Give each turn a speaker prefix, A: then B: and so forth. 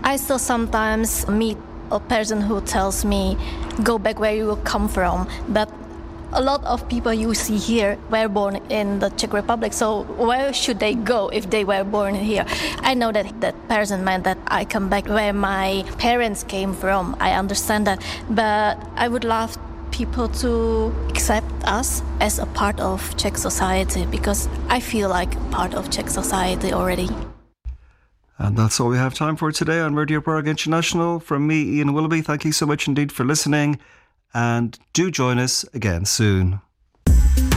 A: I still sometimes meet a person who tells me, go back where you come from. But a lot of people you see here were born in the Czech Republic, so where should they go if they were born here? I know that that person meant that I come back where my parents came from. I understand that, but I would love people to accept us as a part of Czech society, because I feel like part of Czech society already.
B: And that's all we have time for today on Radio Prague International. From me, Ian Willoughby, thank you so much indeed for listening, and do join us again soon.